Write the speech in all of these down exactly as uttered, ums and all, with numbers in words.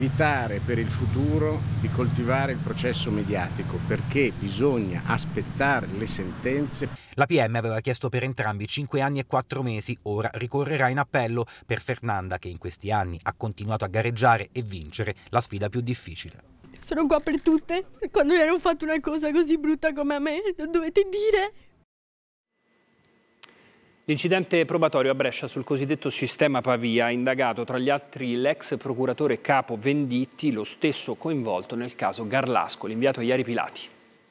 Evitare per il futuro di coltivare il processo mediatico, perché bisogna aspettare le sentenze. La P M aveva chiesto per entrambi cinque anni e quattro mesi, ora ricorrerà in appello per Fernanda, che in questi anni ha continuato a gareggiare e vincere la sfida più difficile. Sono qua per tutte, quando mi hanno fatto una cosa così brutta come a me, lo dovete dire. L'incidente probatorio a Brescia sul cosiddetto sistema Pavia ha indagato tra gli altri l'ex procuratore capo Venditti, lo stesso coinvolto nel caso Garlasco. L'inviato Iari Pilati.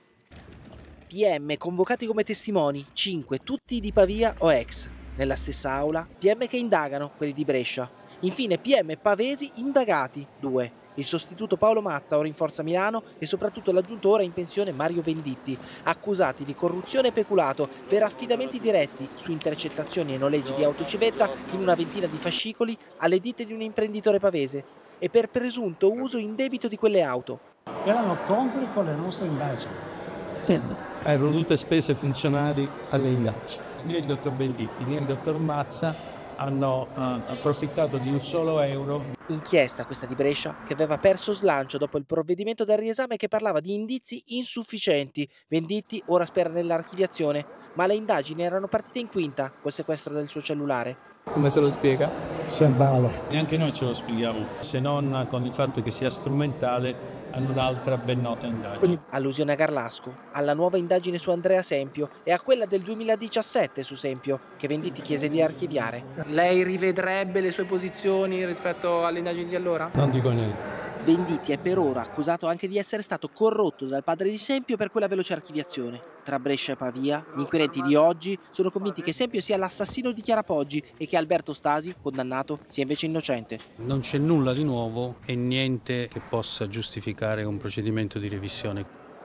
P M convocati come testimoni, cinque, tutti di Pavia o ex. Nella stessa aula, P M che indagano, quelli di Brescia. Infine P M pavesi indagati, due. Il sostituto Paolo Mazza, ora in forza Milano, e soprattutto l'aggiunto ora in pensione Mario Venditti, accusati di corruzione e peculato per affidamenti diretti su intercettazioni e noleggi di autocivetta in una ventina di fascicoli alle ditte di un imprenditore pavese e per presunto uso indebito di quelle auto. Erano congrui con le nostre indagini. Erano tutte spese funzionali alle indagini. Né il dottor Venditti né il dottor Mazza hanno uh, approfittato di un solo euro. Inchiesta questa di Brescia che aveva perso slancio dopo il provvedimento del riesame che parlava di indizi insufficienti. Venditti ora spera nell'archiviazione, ma le indagini erano partite in quinta col sequestro del suo cellulare. Come se lo spiega? Se vale. Neanche noi ce lo spieghiamo, se non con il fatto che sia strumentale a un'altra ben nota indagine. Allusione a Garlasco, alla nuova indagine su Andrea Sempio e a quella del duemiladiciassette su Sempio, che Venditti chiese di archiviare. Lei rivedrebbe le sue posizioni rispetto alle indagini di allora? Non dico niente. Venditti è per ora accusato anche di essere stato corrotto dal padre di Sempio per quella veloce archiviazione. Tra Brescia e Pavia, gli inquirenti di oggi sono convinti che Sempio sia l'assassino di Chiara Poggi e che Alberto Stasi, condannato, sia invece innocente. Non c'è nulla di nuovo e niente che possa giustificare un procedimento di revisione.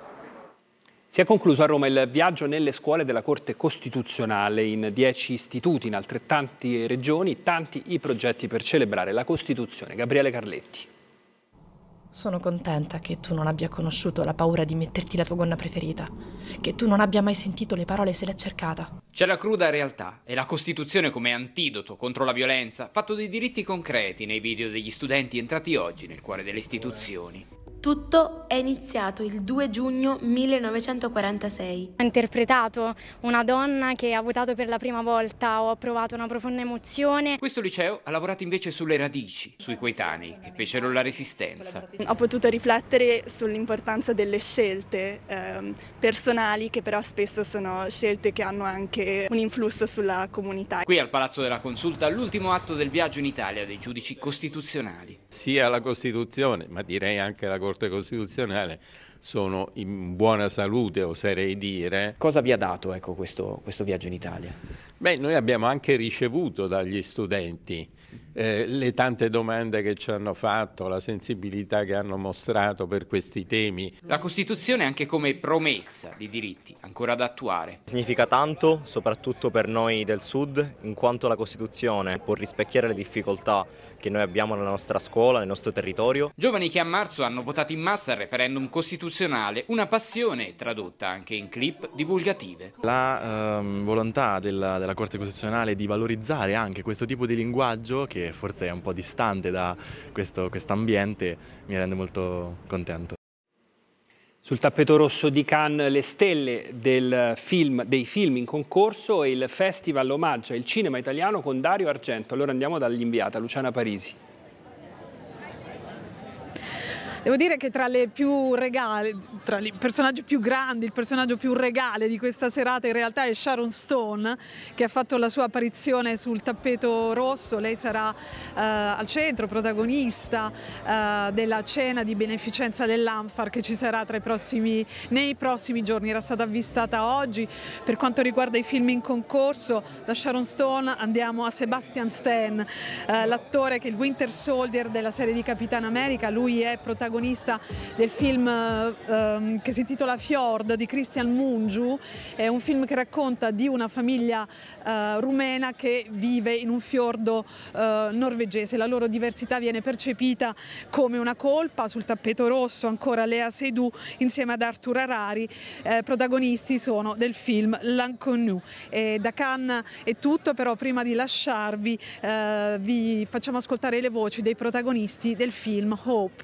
Si è concluso a Roma il viaggio nelle scuole della Corte Costituzionale. In dieci istituti, in altrettante regioni, tanti i progetti per celebrare la Costituzione. Gabriele Carletti. Sono contenta che tu non abbia conosciuto la paura di metterti la tua gonna preferita, che tu non abbia mai sentito le parole se l'è cercata. C'è la cruda realtà e la Costituzione come antidoto contro la violenza, fatto di diritti concreti nei video degli studenti entrati oggi nel cuore delle istituzioni. Tutto è iniziato il due giugno millenovecentoquarantasei. Ho interpretato una donna che ha votato per la prima volta, ho provato una profonda emozione. Questo liceo ha lavorato invece sulle radici, sui coetanei che fecero la resistenza. Ho potuto riflettere sull'importanza delle scelte ehm, personali, che però spesso sono scelte che hanno anche un influsso sulla comunità. Qui al Palazzo della Consulta l'ultimo atto del viaggio in Italia dei giudici costituzionali. Sia la Costituzione, ma direi anche la Corte Costituzionale, sono in buona salute, oserei dire. Cosa vi ha dato ecco, questo, questo viaggio in Italia? Beh, noi abbiamo anche ricevuto dagli studenti eh, le tante domande che ci hanno fatto, la sensibilità che hanno mostrato per questi temi. La Costituzione anche come promessa di diritti ancora da attuare. Significa tanto, soprattutto per noi del Sud, in quanto la Costituzione può rispecchiare le difficoltà che noi abbiamo nella nostra scuola, nel nostro territorio. Giovani che a marzo hanno votato in massa al referendum costituzionale, una passione tradotta anche in clip divulgative. La ehm, volontà della, della Corte Costituzionale di valorizzare anche questo tipo di linguaggio, che forse è un po' distante da questo ambiente, mi rende molto contento. Sul tappeto rosso di Cannes le stelle del film, dei film in concorso e il festival omaggia il cinema italiano con Dario Argento. Allora andiamo dall'inviata Luciana Parisi. Devo dire che tra le più regale, tra i personaggi più grandi, il personaggio più regale di questa serata in realtà è Sharon Stone, che ha fatto la sua apparizione sul tappeto rosso. Lei sarà eh, al centro, protagonista eh, della cena di beneficenza dell'Anfar che ci sarà tra i prossimi, nei prossimi giorni. Era stata avvistata oggi. Per quanto riguarda i film in concorso, da Sharon Stone andiamo a Sebastian Stan, eh, l'attore che è il Winter Soldier della serie di Capitan America. Lui è protagonista protagonista del film eh, che si intitola Fjord di Christian Mungiu. È un film che racconta di una famiglia eh, rumena che vive in un fiordo eh, norvegese. La loro diversità viene percepita come una colpa. Sul tappeto rosso ancora Lea Seydoux insieme ad Arthur Harari, eh, protagonisti sono del film L'Inconnu. E da Cannes è tutto, però prima di lasciarvi eh, vi facciamo ascoltare le voci dei protagonisti del film Hope.